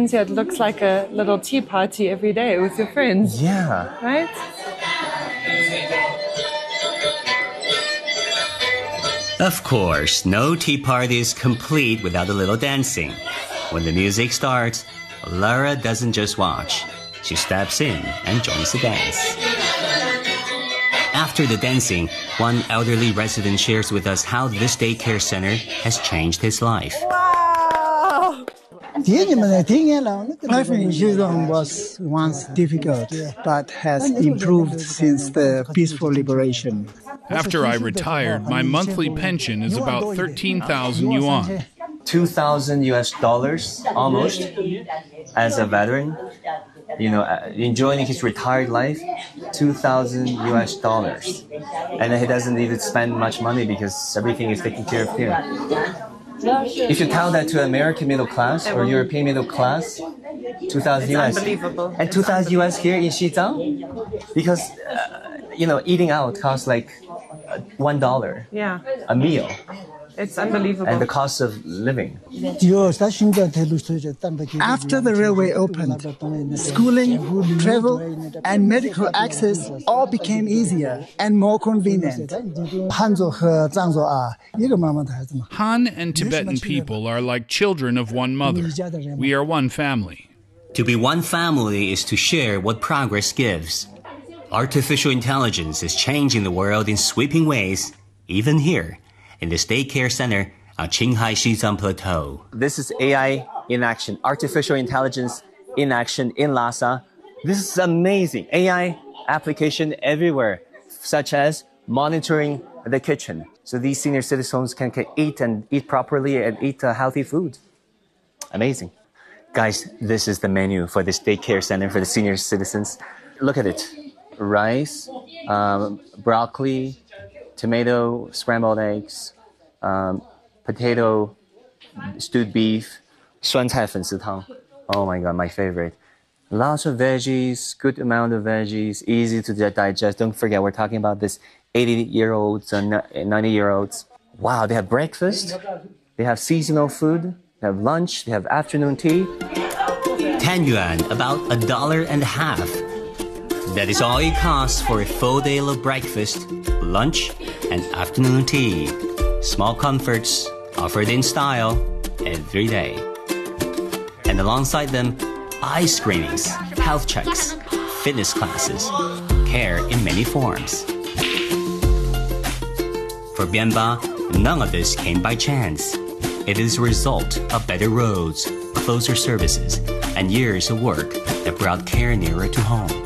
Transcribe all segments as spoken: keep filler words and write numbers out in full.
friends here, it looks like a little tea party every day with your friends. Yeah. Right? Of course, no tea party is complete without a little dancing. When the music starts, Lara doesn't just watch. She steps in and joins the dance. After the dancing, one elderly resident shares with us how this daycare center has changed his life. Wow! Life in Xizang was once difficult, but has improved since the peaceful liberation. After I retired, my monthly pension is about thirteen thousand yuan. two thousand U S dollars almost as a veteran, you know, enjoying his retired life, two thousand U S dollars. And he doesn't need to spend much money because everything is taken care of here. If you tell that to American middle class or European middle class, two thousand U S. Unbelievable. And two thousand U S here in Xizang? Because, uh, you know, eating out costs like one dollar Yeah. a meal. It's unbelievable. And the cost of living. After the railway opened, schooling, travel, and medical access all became easier and more convenient. Han and Tibetan people are like children of one mother. We are one family. To be one family is to share what progress gives. Artificial intelligence is changing the world in sweeping ways, even here, in this daycare center on Qinghai Xizang Plateau. This is A I in action, artificial intelligence in action in Lhasa. This is amazing. A I application everywhere, such as monitoring the kitchen. So these senior citizens can, can eat and eat properly and eat uh, healthy food. Amazing. Guys, this is the menu for this daycare center for the senior citizens. Look at it. Rice, um, broccoli, tomato, scrambled eggs, um, potato, stewed beef, 酸菜粉丝汤. Oh my God, my favorite. Lots of veggies, good amount of veggies, easy to digest. Don't forget, we're talking about this eighty-year-olds and ninety-year-olds. Wow, they have breakfast, they have seasonal food, they have lunch, they have afternoon tea. ten yuan, about a dollar and a half. That is all it costs for a full day of breakfast, lunch, and afternoon tea. Small comforts offered in style every day. And alongside them, eye screenings, health checks, fitness classes, care in many forms. For Bianba, none of this came by chance. It is a result of better roads, closer services, and years of work that brought care nearer to home.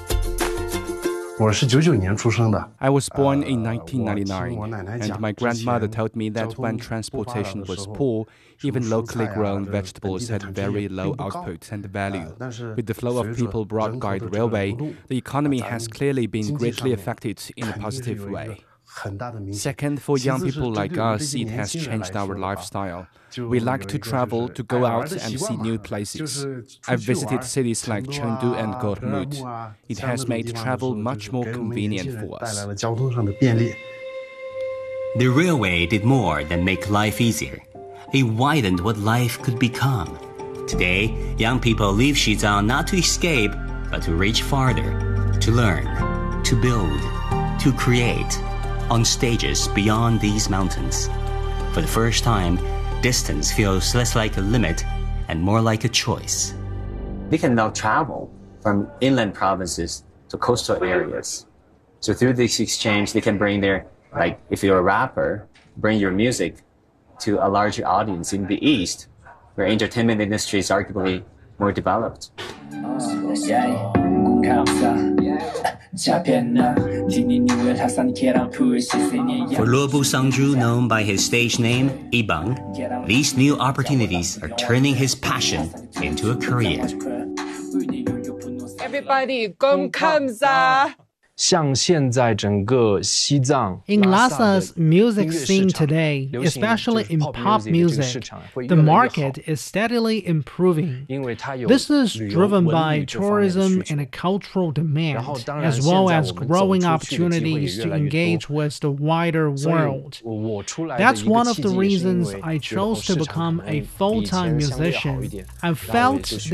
I was born in nineteen ninety-nine, and my grandmother told me that when transportation was poor, even locally grown vegetables had very low output and value. With the flow of people brought by the railway, the economy has clearly been greatly affected in a positive way. Second, for young people like us, it has changed our lifestyle. We like to travel, to go out and see new places. I've visited cities like Chengdu and Gormut. It has made travel much more convenient for us. The railway did more than make life easier. It widened what life could become. Today, young people leave Xizang not to escape, but to reach farther, to learn, to build, to create, on stages beyond these mountains. For the first time, distance feels less like a limit and more like a choice. They can now travel from inland provinces to coastal areas. So through this exchange, they can bring their, like if you're a rapper, bring your music to a larger audience in the East, where entertainment industry is arguably more developed. For Luobu Sangzhu, known by his stage name, Yibang, these new opportunities are turning his passion into a career. Everybody, gong kamsa! In Lhasa's music scene today, especially in pop music, the market is steadily improving. This is driven by tourism and a cultural demand, as well as growing opportunities to engage with the wider world. That's one of the reasons I chose to become a full-time musician. I felt the